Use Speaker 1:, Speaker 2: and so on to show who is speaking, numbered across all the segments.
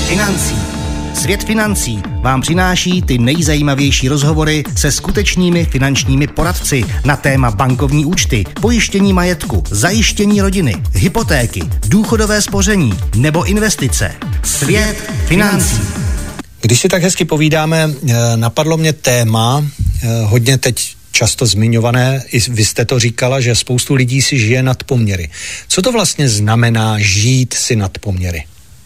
Speaker 1: financí. Svět financí vám přináší ty nejzajímavější rozhovory se skutečnými finančními poradci na téma bankovní účty, pojištění majetku, zajištění rodiny, hypotéky, důchodové spoření nebo investice. Svět financí.
Speaker 2: Když si tak hezky povídáme, napadlo mě téma, hodně teď často zmiňované, i vy jste to říkala, že spoustu lidí si žije nad poměry. Co to vlastně znamená žít si nad poměry?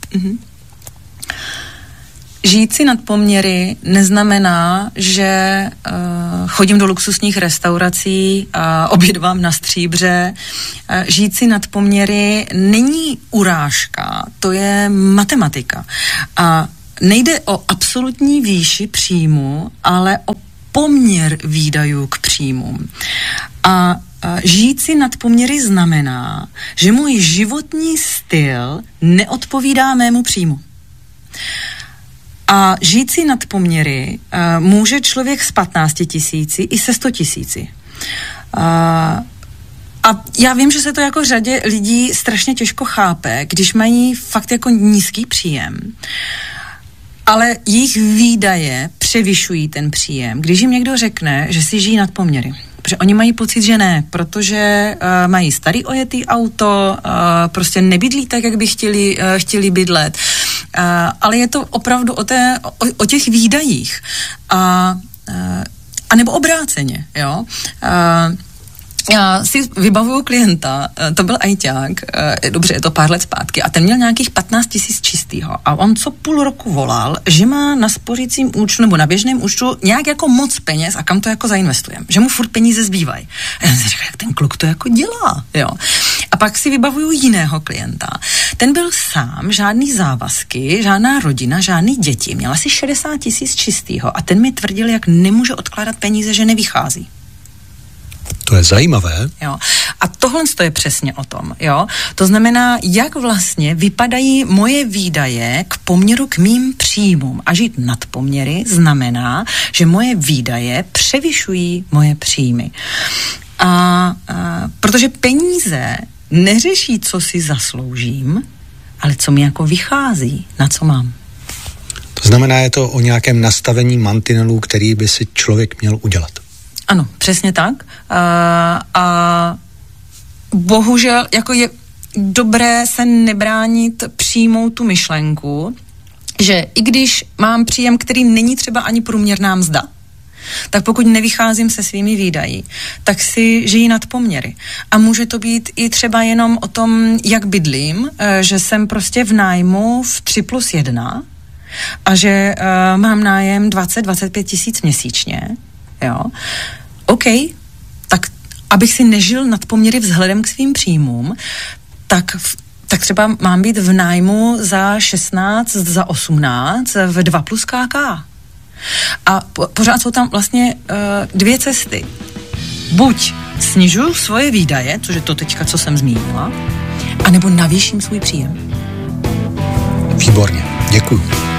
Speaker 3: Žít si nad poměry neznamená, že chodím do luxusních restaurací a obědvám na stříbře. Žít si nad poměry není urážka, to je matematika. A nejde o absolutní výši příjmu, ale o poměr výdajů k příjmům. A žít si nad poměry znamená, že můj životní styl neodpovídá mému příjmu. A žít si nad poměry může člověk s 15 000 i se 100 000. A já vím, že se to jako řadě lidí strašně těžko chápe, když mají fakt jako nízký příjem. Ale jejich výdaje převyšují ten příjem. Když jim někdo řekne, že si žijí nad poměry. Protože oni mají pocit, že ne, protože mají starý ojetý auto, prostě nebydlí tak, jak by chtěli bydlet. Ale je to opravdu o těch výdajích. A nebo obráceně, jo. Já si vybavuju klienta, to byl ajťák, dobře, je to pár let zpátky, a ten měl nějakých 15 000 čistýho a on co půl roku volal, že má na spořícím účtu nebo na běžném účtu nějak jako moc peněz a kam to jako zainvestujeme, že mu furt peníze zbývají. A já jsem si říkal, jak ten kluk to jako dělá, jo. A pak si vybavuju jiného klienta. Ten byl sám, žádný závazky, žádná rodina, žádný děti, měl asi 60 000 čistýho a ten mi tvrdil, jak nemůže odkládat peníze, že nevychází.
Speaker 2: To je zajímavé.
Speaker 3: Jo. A tohle je přesně o tom. Jo. To znamená, jak vlastně vypadají moje výdaje k poměru k mým příjmům. A žít nad poměry znamená, že moje výdaje převyšují moje příjmy. Protože peníze neřeší, co si zasloužím, ale co mi jako vychází, na co mám.
Speaker 2: To znamená, je to o nějakém nastavení mantinelů, který by si člověk měl udělat.
Speaker 3: Ano, přesně tak. A bohužel jako je dobré se nebránit přijmout tu myšlenku, že i když mám příjem, který není třeba ani průměrná mzda, tak pokud nevycházím se svými výdaji, tak si žijí nad poměry. A může to být i třeba jenom o tom, jak bydlím, že jsem prostě v nájmu v 3+1 a že mám nájem 20-25 tisíc měsíčně, jo. OK, tak abych si nežil nad poměry vzhledem k svým příjmům, tak třeba mám být v nájmu za 16, za 18, v 2+ KK. A pořád jsou tam vlastně dvě cesty. Buď snižuju svoje výdaje, což je to teďka, co jsem zmínila, anebo navýším svůj příjem.
Speaker 2: Výborně, děkuju.